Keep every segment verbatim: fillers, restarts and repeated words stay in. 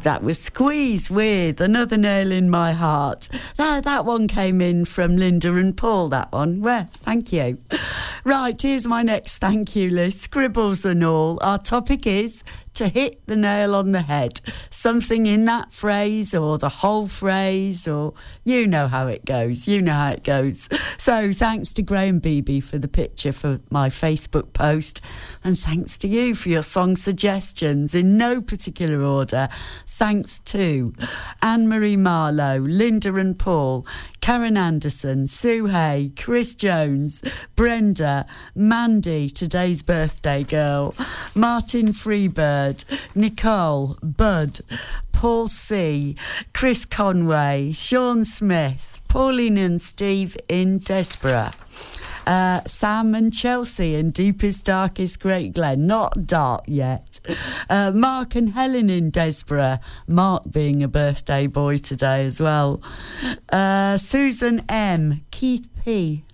That was Squeeze with Another Nail in My Heart. That, that one came in from Linda and Paul, that one. Well, thank you. Right, here's my next thank you list. Scribbles and all. Our topic is to hit the nail on the head. Something in that phrase or the whole phrase, or you know how it goes. You know how it goes. So thanks to Graham Beebe for the picture for my Facebook post. And thanks to you for your song suggestions in no particular order. Thanks to Anne-Marie Marlowe, Linda and Paul, Karen Anderson, Sue Hay, Chris Jones, Brenda, Mandy, today's birthday girl, Martin Freebird, Nicole, Bud, Paul C, Chris Conway, Sean Smith, Pauline and Steve in Desborough. Uh, Sam and Chelsea in Deepest Darkest Great Glen, not dark yet. Uh, Mark and Helen in Desborough, Mark being a birthday boy today as well. Uh, Susan M, Keith P.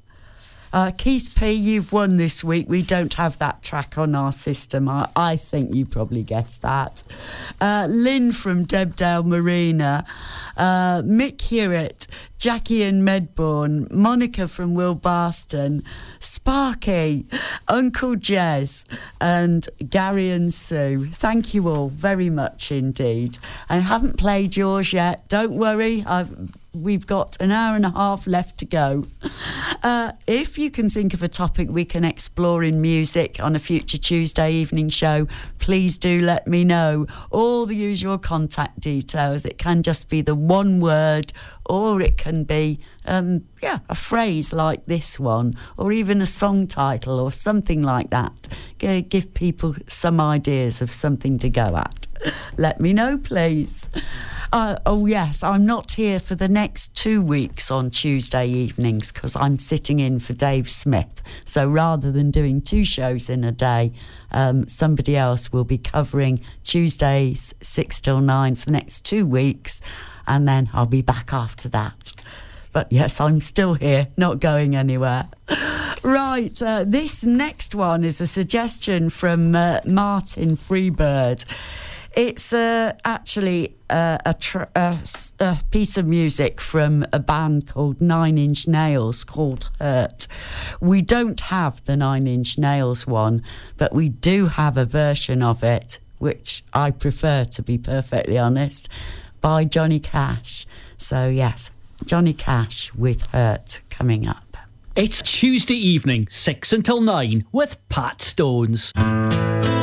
Uh, Keith P, you've won this week. We don't have that track on our system. I, I think you probably guessed that. Uh, Lynn from Debdale Marina, uh, Mick Hewitt, Jackie in Medbourne, Monica from Wilbarston, Sparky, Uncle Jez, and Gary and Sue. Thank you all very much indeed. I haven't played yours yet. Don't worry, I've... We've got an hour and a half left to go. Uh, if you can think of a topic we can explore in music on a future Tuesday evening show, please do let me know. All the usual contact details. It can just be the one word, or it can be, um, yeah, a phrase like this one, or even a song title or something like that. G- give people some ideas of something to go at. Let me know, please. Uh, oh, yes, I'm not here for the next two weeks on Tuesday evenings because I'm sitting in for Dave Smith. So rather than doing two shows in a day, um, somebody else will be covering Tuesdays six till nine for the next two weeks, and then I'll be back after that. But yes, I'm still here, not going anywhere. Right, uh, this next one is a suggestion from uh, Martin Freebird. It's uh, actually uh, a, tr- a, a piece of music from a band called Nine Inch Nails called Hurt. We don't have the Nine Inch Nails one, but we do have a version of it, which I prefer, to be perfectly honest, by Johnny Cash. So yes, Johnny Cash with Hurt coming up. It's Tuesday evening, six until nine, with Pat Stones.